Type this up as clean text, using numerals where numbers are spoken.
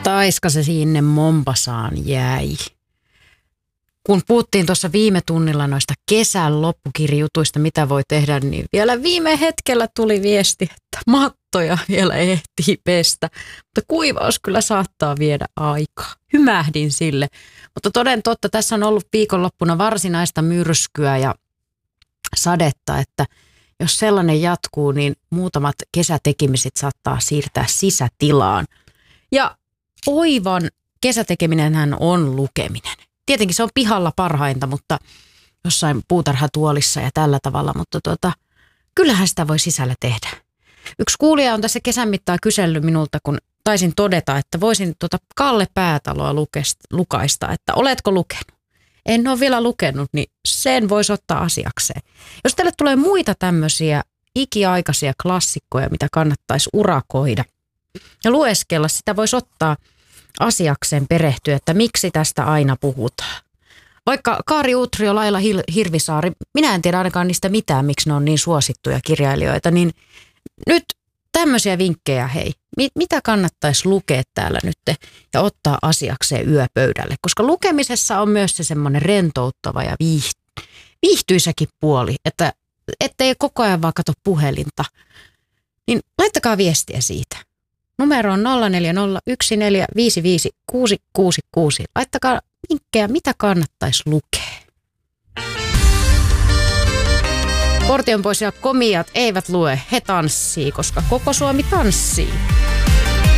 Taiska se sinne Mombasaan jäi. Kun puhuttiin tuossa viime tunnilla noista kesän loppukirjutuista, mitä voi tehdä, niin vielä viime hetkellä tuli viesti, että mattoja vielä ehtii pestä. Mutta kuivaus kyllä saattaa viedä aikaa. Hymähdin sille. Mutta toden totta, tässä on ollut viikonloppuna varsinaista myrskyä ja sadetta, että jos sellainen jatkuu, niin muutamat kesätekemiset saattaa siirtää sisätilaan. Ja oivan kesätekeminenhän on lukeminen. Tietenkin se on pihalla parhainta, mutta jossain puutarhatuolissa ja tällä tavalla, mutta kyllähän sitä voi sisällä tehdä. Yksi kuulija on tässä kesän mittaan kysellyt minulta, kun taisin todeta, että voisin Kalle Päätaloa lukaista, että oletko lukenut? En ole vielä lukenut, niin sen voisi ottaa asiakseen. Jos teille tulee muita tämmöisiä ikiaikaisia klassikkoja, mitä kannattaisi urakoida ja lueskella, sitä voisi ottaa asiakseen perehtyä, että miksi tästä aina puhutaan. Vaikka Kaari Uutrio, Laila Hirvisaari, minä en tiedä ainakaan niistä mitään, miksi ne on niin suosittuja kirjailijoita, niin nyt tämmöisiä vinkkejä, hei, mitä kannattaisi lukea täällä nyt ja ottaa asiakseen yöpöydälle, koska lukemisessa on myös se semmoinen rentouttava ja viihtyisäkin puoli, että ettei koko ajan vaan katso puhelinta, niin laittakaa viestiä siitä. Numero on 0401455666. Laittakaa vinkkejä, mitä kannattaisi lukea. Portion pois ja komiat eivät lue, he tanssii, koska koko Suomi tanssii.